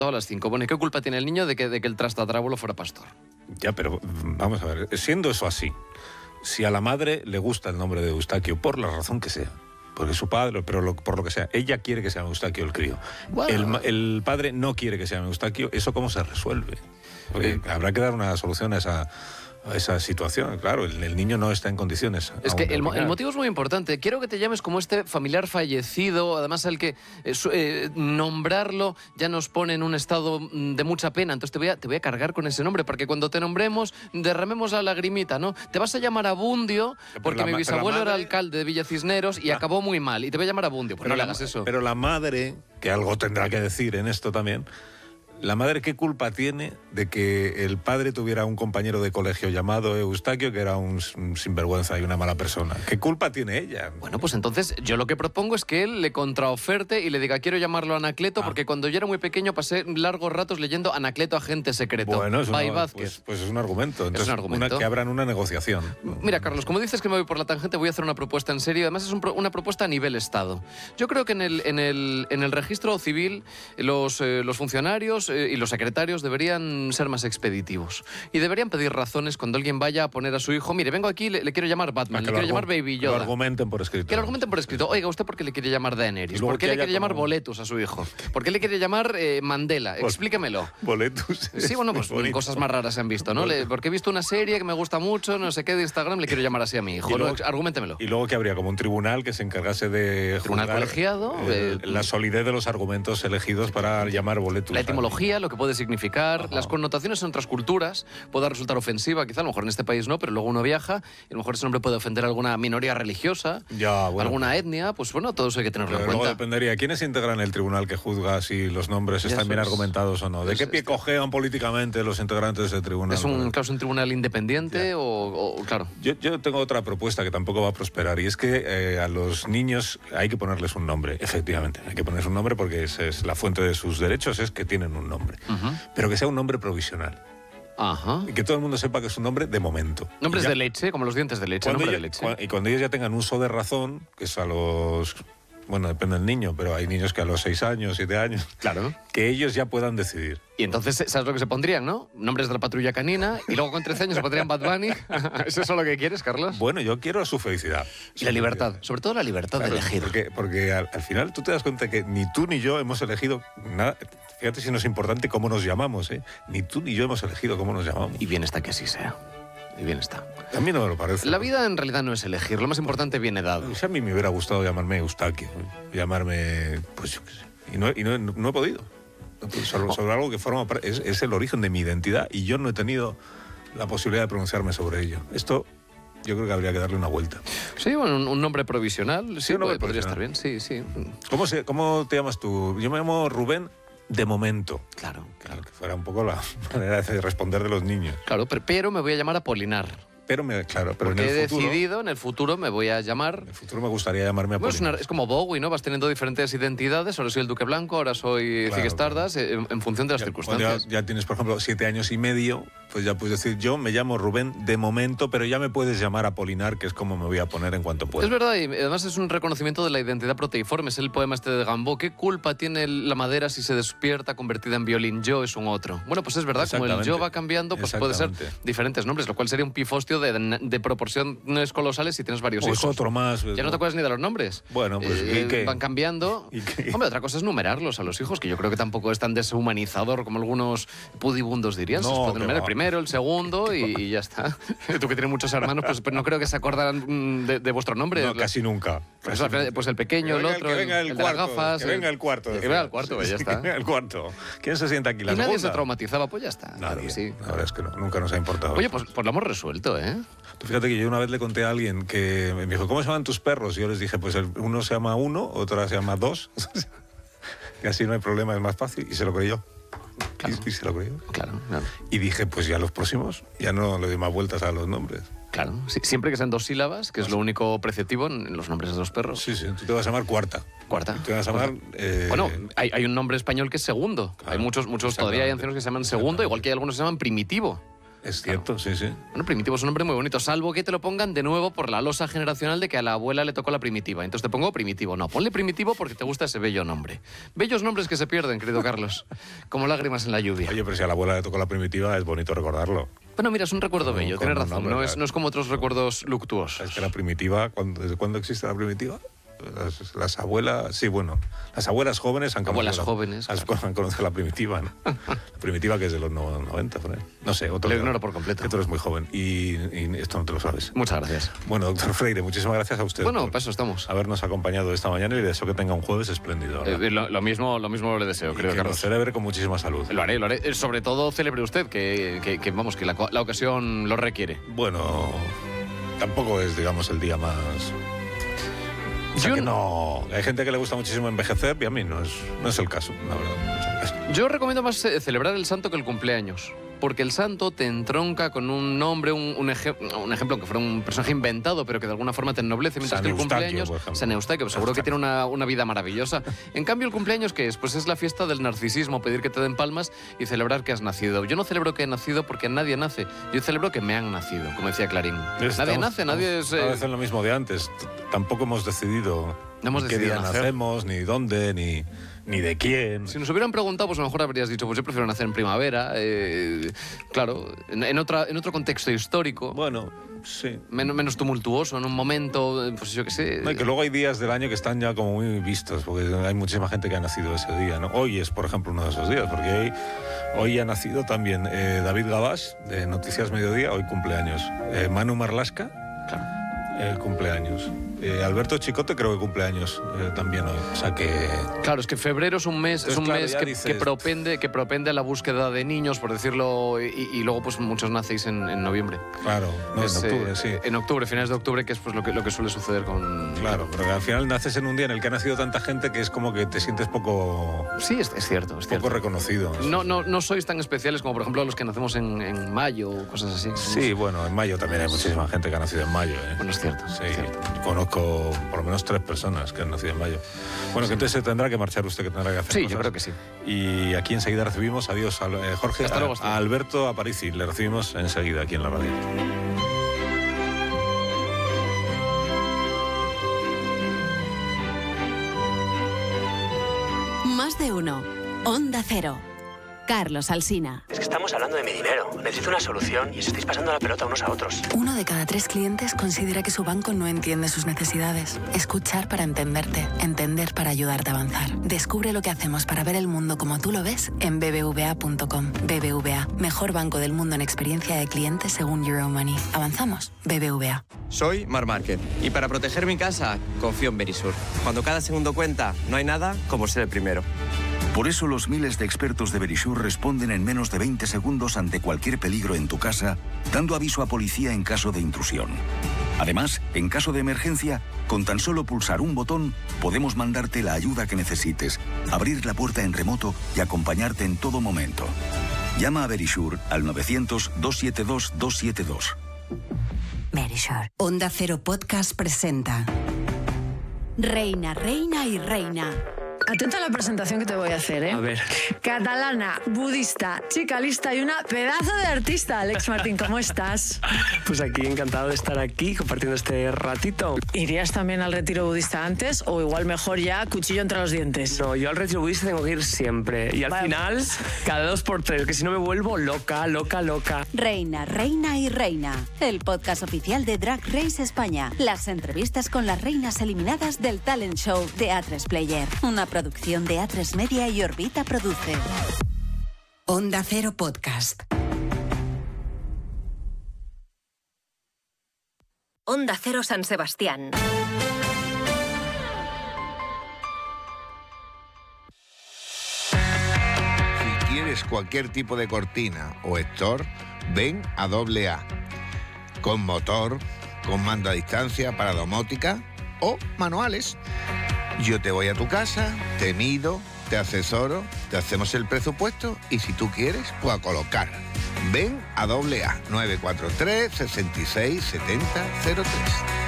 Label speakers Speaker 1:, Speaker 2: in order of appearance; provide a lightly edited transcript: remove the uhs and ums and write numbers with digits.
Speaker 1: A las 5. Bueno, ¿y qué culpa tiene el niño de que el trastatarábulo fuera pastor?
Speaker 2: Ya, pero vamos a ver, siendo eso así, si a la madre le gusta el nombre de Eustaquio, por la razón que sea, porque su padre, pero por lo que sea, ella quiere que se llame Eustaquio el crío. Bueno. El padre no quiere que se llame Eustaquio, ¿eso cómo se resuelve? Porque habrá que dar una solución a esa situación. Claro, el niño no está en condiciones.
Speaker 1: Es que el motivo es muy importante. Quiero que te llames como este familiar fallecido, además al que nombrarlo ya nos pone en un estado de mucha pena. Entonces te voy a cargar con ese nombre, porque cuando te nombremos derramemos la lagrimita, ¿no? Te vas a llamar Abundio, porque mi bisabuelo era alcalde de Villa Cisneros y acabó muy mal. Y te voy a llamar Abundio, pues no le hagas eso.
Speaker 2: Pero la madre, que algo tendrá que decir en esto también... ¿La madre qué culpa tiene de que el padre tuviera un compañero de colegio llamado Eustaquio, que era un sinvergüenza y una mala persona? ¿Qué culpa tiene ella?
Speaker 1: Bueno, pues entonces yo lo que propongo es que él le contraoferte y le diga, quiero llamarlo Anacleto, porque cuando yo era muy pequeño pasé largos ratos leyendo Anacleto, agente secreto.
Speaker 2: Bueno,
Speaker 1: Vázquez.
Speaker 2: Pues es un argumento. Entonces,
Speaker 1: es un argumento.
Speaker 2: Que abran una negociación.
Speaker 1: Mira, Carlos, como dices que me voy por la tangente, voy a hacer una propuesta en serio. Además es una propuesta a nivel Estado. Yo creo que en el registro civil los funcionarios y los secretarios deberían ser más expeditivos y deberían pedir razones cuando alguien vaya a poner a su hijo, mire, vengo aquí, le quiero llamar Batman, le quiero llamar Baby Yoda.
Speaker 2: Que lo argumenten por escrito.
Speaker 1: Que lo argumenten por escrito. Oiga, ¿usted por qué le quiere llamar Daenerys? ¿Por qué le quiere llamar Boletus a su hijo? ¿Por qué le quiere llamar Mandela? Explíquemelo.
Speaker 2: Boletus.
Speaker 1: Sí, bueno, pues cosas más raras se han visto, ¿no? Porque he visto una serie que me gusta mucho, no sé qué, de Instagram, le quiero llamar así a mi hijo. Arguméntemelo.
Speaker 2: Y luego que habría como un tribunal que se encargase de
Speaker 1: tribunal colegiado,
Speaker 2: la solidez de los argumentos elegidos para llamar Boletus.
Speaker 1: La etimología, lo que puede significar, las connotaciones en otras culturas, pueda resultar ofensiva, quizá a lo mejor en este país no, pero luego uno viaja y a lo mejor ese nombre puede ofender a alguna minoría religiosa, alguna etnia, pues bueno, todo eso hay que tenerlo en cuenta.
Speaker 2: Luego dependería, ¿quiénes integran el tribunal que juzga si los nombres están bien argumentados o no? ¿De qué pie cojean políticamente los integrantes del tribunal?
Speaker 1: ¿Es un tribunal independiente claro?
Speaker 2: Yo tengo otra propuesta que tampoco va a prosperar y es que a los niños hay que ponerles un nombre, efectivamente. Hay que ponerles un nombre porque esa es la fuente de sus derechos, es que tienen un nombre. Pero que sea un nombre provisional.
Speaker 1: Ajá.
Speaker 2: Y que todo el mundo sepa que es un nombre de momento.
Speaker 1: Nombres de leche, como los dientes de leche.
Speaker 2: Y cuando ellos ya tengan uso de razón, que es a los... Bueno, depende del niño, pero hay niños que a los 6 años, 7 años...
Speaker 1: Claro.
Speaker 2: Que ellos ya puedan decidir.
Speaker 1: Y entonces, ¿sabes lo que se pondrían, no? Nombres de la patrulla canina y luego con 13 años se pondrían Bad Bunny. ¿Es eso lo que quieres, Carlos?
Speaker 2: Bueno, yo quiero su felicidad.
Speaker 1: Y la libertad. Sobre todo la libertad de elegir.
Speaker 2: Porque al final tú te das cuenta que ni tú ni yo hemos elegido nada... Fíjate si no es importante cómo nos llamamos, ¿eh? Ni tú ni yo hemos elegido cómo nos llamamos.
Speaker 1: Y bien está que así sea. Y bien está.
Speaker 2: A mí no me lo parece.
Speaker 1: La vida en realidad no es elegir, lo más importante viene dado.
Speaker 2: A mí me hubiera gustado llamarme Eustaquio, llamarme, pues yo qué sé, y no he podido. Sobre algo que forma parte, es el origen de mi identidad y yo no he tenido la posibilidad de pronunciarme sobre ello. Esto yo creo que habría que darle una vuelta.
Speaker 1: Sí, bueno, un nombre provisional, sí, podría estar bien, sí.
Speaker 2: ¿Cómo te llamas tú? Yo me llamo Rubén. De momento.
Speaker 1: Claro.
Speaker 2: Que fuera un poco la manera de responder de los niños.
Speaker 1: Claro, pero me voy a llamar Apolinar.
Speaker 2: Pero
Speaker 1: porque
Speaker 2: en el futuro...
Speaker 1: he decidido, en el futuro me voy a llamar...
Speaker 2: En el futuro me gustaría llamarme Apolinar.
Speaker 1: Es como Bowie, ¿no? Vas teniendo diferentes identidades. Ahora soy el Duque Blanco, ahora soy Ziggy Stardust, en función de las circunstancias.
Speaker 2: Ya tienes, por ejemplo, 7 años y medio, pues ya puedes decir, yo me llamo Rubén de momento, pero ya me puedes llamar Apolinar, que es como me voy a poner en cuanto pueda.
Speaker 1: Es verdad, y además es un reconocimiento de la identidad proteiforme. Es el poema este de Gambó. ¿Qué culpa tiene la madera si se despierta convertida en violín? Yo es un otro. Bueno, pues es verdad, como el yo va cambiando, pues puede ser diferentes nombres, lo cual sería un pifostio de proporciones colosales si tienes varios hijos.
Speaker 2: Pues otro más.
Speaker 1: Ya no te acuerdas ni de los nombres.
Speaker 2: Bueno, pues
Speaker 1: ¿y qué? Van cambiando. Hombre, otra cosa es numerarlos a los hijos, que yo creo que tampoco es tan deshumanizador como algunos pudibundos dirían. Se puede numerar el primero, el segundo y ya está. Tú que tienes muchos hermanos, pues no creo que se acordaran de vuestro nombre.
Speaker 2: No, casi nunca.
Speaker 1: Pues el pequeño, el otro, el de las gafas.
Speaker 2: Que venga el cuarto.
Speaker 1: Que venga el cuarto, ya está.
Speaker 2: Que venga el cuarto. ¿Quién se sienta aquí?
Speaker 1: Y nadie se traumatizaba, pues ya está.
Speaker 2: Nadie. Sí. La verdad es que nunca nos ha importado.
Speaker 1: Oye, pues lo hemos resuelto, ¿eh?
Speaker 2: Tú fíjate que yo una vez le conté a alguien que me dijo, ¿cómo se llaman tus perros? Y yo les dije, pues uno se llama Uno, otro se llama Dos. Y así no hay problema, es más fácil. Y se lo creyó.
Speaker 1: Claro.
Speaker 2: Y se lo creyó.
Speaker 1: Claro.
Speaker 2: Y dije, pues ya los próximos, ya no le doy más vueltas a los nombres.
Speaker 1: Claro, siempre que sean 2 sílabas, que es lo único preceptivo en los nombres de los perros.
Speaker 2: Sí, tú te vas a llamar Cuarta.
Speaker 1: Te vas a llamar... Bueno, hay un nombre español que es Segundo. Claro, hay muchos todavía hay ancianos que se llaman Segundo, igual que hay algunos que se llaman Primitivo.
Speaker 2: Es cierto, sí.
Speaker 1: Bueno, Primitivo es un nombre muy bonito, salvo que te lo pongan de nuevo por la losa generacional de que a la abuela le tocó la Primitiva. Entonces te pongo Primitivo. No, ponle Primitivo porque te gusta ese bello nombre. Bellos nombres que se pierden, querido Carlos, como lágrimas en la lluvia.
Speaker 2: Oye, pero si a la abuela le tocó la Primitiva, es bonito recordarlo.
Speaker 1: Bueno, mira, es un recuerdo bello, tienes razón. No es como otros recuerdos luctuosos.
Speaker 2: Es que la Primitiva, ¿desde cuándo existe la Primitiva? Las abuelas, sí, bueno, las abuelas jóvenes han conocido la Primitiva, ¿no? La Primitiva que es de los 90, por ahí. No sé, otro.
Speaker 1: Lo ignoro por completo.
Speaker 2: Que tú eres muy joven y esto no te lo sabes.
Speaker 1: Muchas gracias.
Speaker 2: Bueno, doctor Freire, muchísimas gracias a usted.
Speaker 1: Bueno, para eso estamos.
Speaker 2: Habernos acompañado esta mañana y le deseo que tenga un jueves espléndido.
Speaker 1: Lo mismo le deseo, creo,
Speaker 2: que
Speaker 1: Carlos.
Speaker 2: lo celebre con muchísima salud.
Speaker 1: Lo haré. Sobre todo celebre usted, que la ocasión lo requiere.
Speaker 2: Bueno, tampoco es, digamos, el día más... O sea que no, hay gente que le gusta muchísimo envejecer y a mí no es el caso, la verdad.
Speaker 1: Yo recomiendo más celebrar el santo que el cumpleaños, porque el santo te entronca con un nombre, un ejemplo, que fuera un personaje inventado, pero que de alguna forma te ennoblece, mientras que el cumpleaños, San Eustaquio, pues seguro que tiene una vida maravillosa. En cambio, el cumpleaños, ¿qué es? Pues es la fiesta del narcisismo, pedir que te den palmas y celebrar que has nacido. Yo no celebro que he nacido porque nadie nace, yo celebro que me han nacido, como decía Clarín. Nadie es...
Speaker 2: A veces lo mismo de antes, tampoco hemos decidido qué día nacemos, ni dónde, ni de quién.
Speaker 1: Si nos hubieran preguntado, pues a lo mejor habrías dicho, pues yo prefiero nacer en primavera, claro, en otro contexto histórico.
Speaker 2: Bueno, sí.
Speaker 1: Menos tumultuoso, en un momento, pues yo qué sé.
Speaker 2: No, y que luego hay días del año que están ya como muy vistos, porque hay muchísima gente que ha nacido ese día, ¿no? Hoy es, por ejemplo, uno de esos días, porque hoy ha nacido también David Gabás, de Noticias Mediodía, hoy cumpleaños. Manu Marlasca, claro. Cumpleaños. Alberto Chicote creo que cumpleaños también hoy. O sea que...
Speaker 1: Claro, es que febrero es un mes, que propende a la búsqueda de niños, por decirlo, y luego pues muchos nacéis en noviembre.
Speaker 2: Claro, no, en octubre, sí.
Speaker 1: En octubre, finales de octubre, que es pues lo que suele suceder con...
Speaker 2: Claro, pero que al final naces en un día en el que ha nacido tanta gente que es como que te sientes poco...
Speaker 1: Sí, es cierto.
Speaker 2: Poco reconocido.
Speaker 1: No sois tan especiales como, por ejemplo, los que nacemos en mayo o cosas así.
Speaker 2: Sí, bueno, en mayo también hay muchísima gente que ha nacido en mayo.
Speaker 1: Bueno, es cierto.
Speaker 2: Sí,
Speaker 1: es cierto.
Speaker 2: Conozco por lo menos 3 personas que han nacido en mayo. Bueno, que entonces se tendrá que marchar usted, que tendrá que hacer cosas.
Speaker 1: Yo creo que sí.
Speaker 2: Y aquí enseguida recibimos, adiós, Jorge,
Speaker 1: hasta luego,
Speaker 2: a Alberto Aparici. Le recibimos enseguida aquí en la radio.
Speaker 3: Más de uno. Onda Cero. Carlos Alsina.
Speaker 4: Es que estamos hablando de mi dinero. Necesito una solución y os estáis pasando la pelota unos a otros.
Speaker 5: 1 de cada 3 clientes considera que su banco no entiende sus necesidades. Escuchar para entenderte. Entender para ayudarte a avanzar. Descubre lo que hacemos para ver el mundo como tú lo ves en bbva.com. BBVA, mejor banco del mundo en experiencia de cliente según Euromoney. ¿Avanzamos? BBVA.
Speaker 6: Soy Marc Márquez y para proteger mi casa confío en Verisur. Cuando cada segundo cuenta, no hay nada como ser el primero.
Speaker 7: Por eso los miles de expertos de Verisur responden en menos de 20 segundos ante cualquier peligro en tu casa, dando aviso a policía en caso de intrusión. Además, en caso de emergencia, con tan solo pulsar un botón, podemos mandarte la ayuda que necesites, abrir la puerta en remoto y acompañarte en todo momento. Llama a Verisur al 900-272-272.
Speaker 3: Verisur. Onda Cero Podcast presenta Reina, Reina y Reina.
Speaker 8: Atenta a la presentación que te voy a hacer, ¿eh?
Speaker 6: A ver.
Speaker 8: Catalana, budista, chica lista y una pedazo de artista. Alex Martín, ¿cómo estás?
Speaker 9: Pues aquí, encantado de estar aquí compartiendo este ratito.
Speaker 8: ¿Irías también al retiro budista antes o igual mejor ya cuchillo entre los dientes?
Speaker 9: No, yo al retiro budista tengo que ir siempre. Y al final, cada 2x3, que si no me vuelvo loca.
Speaker 3: Reina, Reina y Reina. El podcast oficial de Drag Race España. Las entrevistas con las reinas eliminadas del talent show de A3 Player. Una producción de A3 Media y Orbita Produce. Onda Cero Podcast.
Speaker 10: Onda Cero San Sebastián.
Speaker 11: Si quieres cualquier tipo de cortina o store, ven a AA. Con motor, con mando a distancia para domótica o manuales. Yo te voy a tu casa, te mido, te asesoro, te hacemos el presupuesto y si tú quieres, pues a colocar. Ven a AA 943 66 70 03.